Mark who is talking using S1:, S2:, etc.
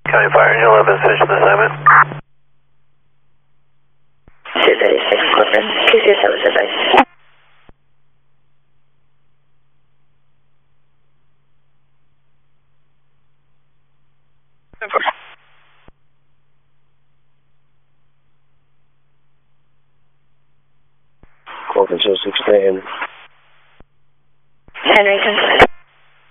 S1: County Fire Engine 11, finish the assignment.
S2: 236, Clifford. QC7 advice.
S3: Control 16.
S2: Henry, confirm.